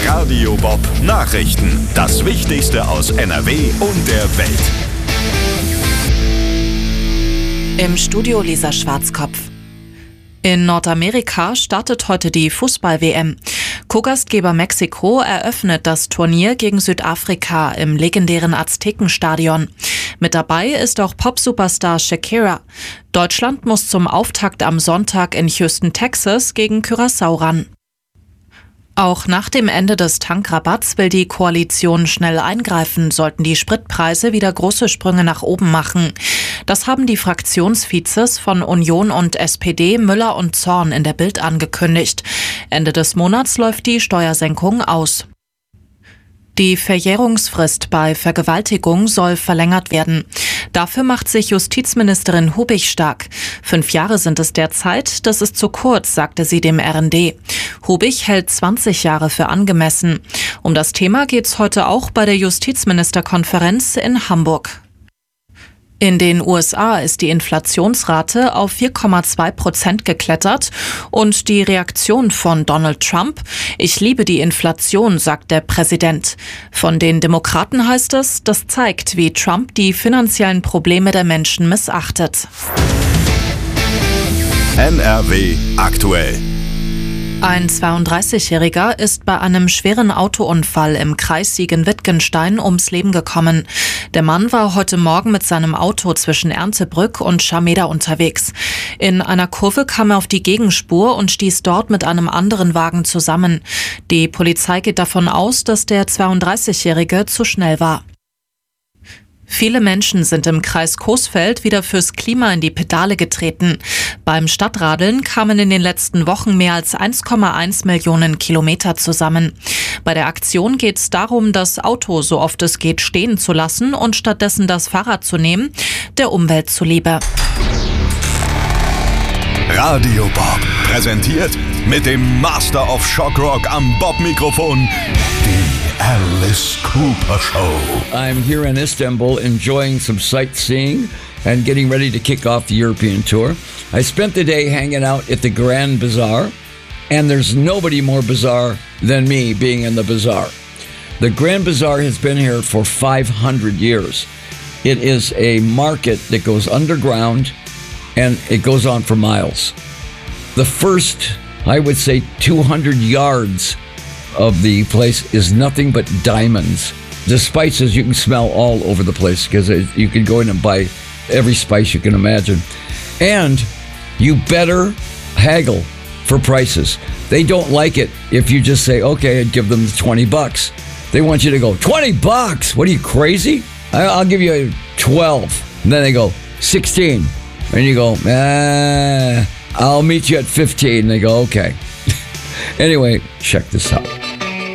Radio Bob Nachrichten. Das Wichtigste aus NRW und der Welt. Im Studio Lisa Schwarzkopf. In Nordamerika startet heute die Fußball-WM. Co-Gastgeber Mexiko eröffnet das Turnier gegen Südafrika im legendären Aztekenstadion. Mit dabei ist auch Pop-Superstar Shakira. Deutschland muss zum Auftakt am Sonntag in Houston, Texas gegen Curaçao ran. Auch nach dem Ende des Tankrabatts will die Koalition schnell eingreifen, sollten die Spritpreise wieder große Sprünge nach oben machen. Das haben die Fraktionsvizes von Union und SPD Müller und Zorn in der Bild angekündigt. Ende des Monats läuft die Steuersenkung aus. Die Verjährungsfrist bei Vergewaltigung soll verlängert werden. Dafür macht sich Justizministerin Hubig stark. 5 Jahre sind es derzeit, das ist zu kurz, sagte sie dem RND. Hubig hält 20 Jahre für angemessen. Um das Thema geht's heute auch bei der Justizministerkonferenz in Hamburg. In den USA ist die Inflationsrate auf 4,2% geklettert und die Reaktion von Donald Trump: Ich liebe die Inflation, sagt der Präsident. Von den Demokraten heißt es, das zeigt, wie Trump die finanziellen Probleme der Menschen missachtet. NRW aktuell. Ein 32-Jähriger ist bei einem schweren Autounfall im Kreis Siegen-Wittgenstein ums Leben gekommen. Der Mann war heute Morgen mit seinem Auto zwischen Erntebrück und Scharmeda unterwegs. In einer Kurve kam er auf die Gegenspur und stieß dort mit einem anderen Wagen zusammen. Die Polizei geht davon aus, dass der 32-Jährige zu schnell war. Viele Menschen sind im Kreis Coesfeld wieder fürs Klima in die Pedale getreten. Beim Stadtradeln kamen in den letzten Wochen mehr als 1,1 Millionen Kilometer zusammen. Bei der Aktion geht es darum, das Auto so oft es geht stehen zu lassen und stattdessen das Fahrrad zu nehmen, der Umwelt zuliebe. Radio Bob präsentiert mit dem Master of Shock Rock am Bob-Mikrofon die Alice Cooper Show. I'm here in Istanbul enjoying some sightseeing and getting ready to kick off the European tour. I spent the day hanging out at the Grand Bazaar, and there's nobody more bizarre than me being in the bazaar. The Grand Bazaar has been here for 500 years. It is a market that goes underground, and it goes on for miles. The first, I would say, 200 yards of the place is nothing but diamonds. The spices you can smell all over the place because you can go in and buy every spice you can imagine. And you better haggle for prices. They don't like it if you just say, okay, I'd give them $20. They want you to go, $20? What are you, crazy? I'll give you 12. And then they go, 16. And you go, I'll meet you at 15. And they go, okay. Anyway, check this out.